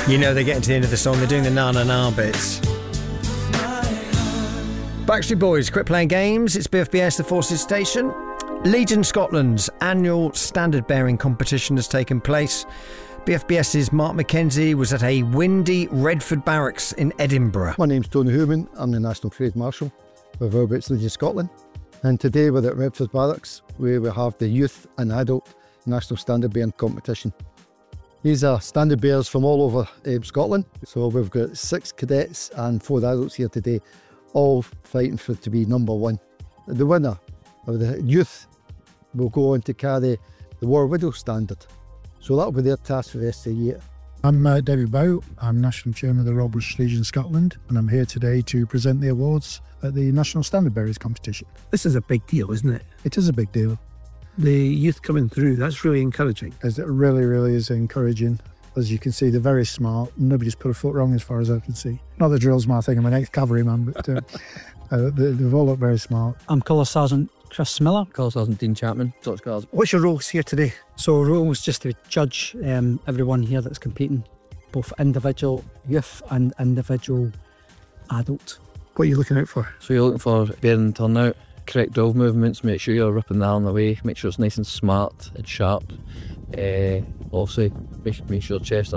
You know they're getting to the end of the song. They're doing the na-na-na bits. Backstreet Boys, quit playing games. It's BFBS, the Forces Station. Legion Scotland's annual standard-bearing competition has taken place. BFBS's Mark McKenzie was at a windy Redford Barracks in Edinburgh. My name's Tony Hooman. I'm the National Trade Marshal with Roberts Legion Scotland. And today we're at Redford Barracks, where we have the youth and adult national standard bearing competition. These are standard bearers from all over Scotland. So we've got 6 cadets and 4 adults here today, all fighting for to be number 1. The winner of the youth will go on to carry the War Widow standard. So that'll be their task for the rest of the year. I'm David Bow. I'm National Chairman of the Royal British Legion Scotland, and I'm here today to present the awards at the National Standard Bearers competition. This is a big deal, isn't it? It is a big deal. The youth coming through, that's really encouraging. It really is encouraging. As you can see, they're very smart. Nobody's put a foot wrong as far as I can see. Not the drill smart thing, I'm an ex-cavalryman, but they've all looked very smart. I'm Colour Sergeant Chris Miller. Colour Sergeant Dean Chapman. What's your roles here today? So role is just to judge everyone here that's competing, both individual youth and individual adult. What are you looking out for? So you're looking for bearing turnout, correct drill movements, make sure you're ripping the arm away, make sure it's nice and smart and sharp. Obviously, make sure chest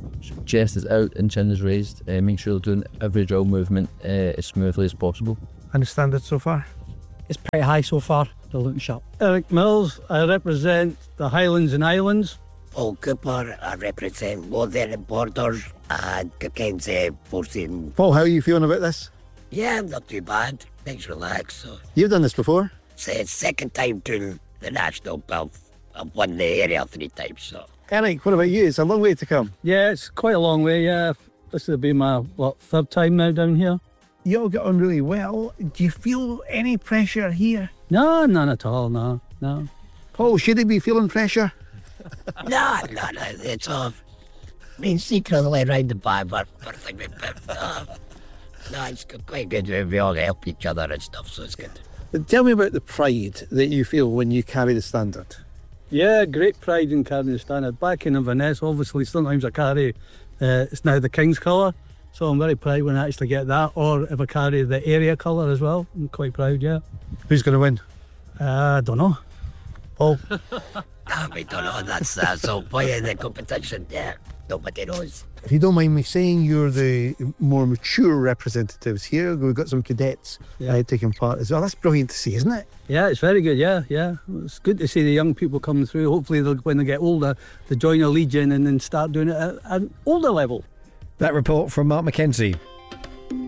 is out and chin is raised. Make sure you're doing every drill movement as smoothly as possible. And the standard so far? It's pretty high so far. They're looking sharp. Eric Mills, I represent the Highlands and Islands. Paul Cooper, I represent Northern Borders and Mackenzie Forces. Paul, how are you feeling about this? Yeah, I'm not too bad. Thanks, relax. So. You've done this before? It's the second time doing the national belt. I've won the area 3 times. So. Eric, what about you? It's a long way to come. Yeah, it's quite a long way, yeah. This will be my, 3rd time now down here. You all get on really well. Do you feel any pressure here? No, none at all, no. Paul, should he be feeling pressure? No, it's all... secretly around the bar, but no, it's quite good. We all help each other and stuff, so it's good. Tell me about the pride that you feel when you carry the standard. Yeah, great pride in carrying the standard. Back in Inverness, obviously, sometimes I carry, it's now the King's colour, so I'm very proud when I actually get that, or if I carry the area colour as well, I'm quite proud, yeah. Who's going to win? I don't know. Paul? We don't know, that's so point in the competition, yeah. Nobody knows. If you don't mind me saying, you're the more mature representatives here. We've got some cadets taking part as well. That's brilliant to see, isn't it? Yeah, it's very good, yeah. It's good to see the young people coming through. Hopefully, when they get older, they join a Legion and then start doing it at an older level. That report from Mark McKenzie.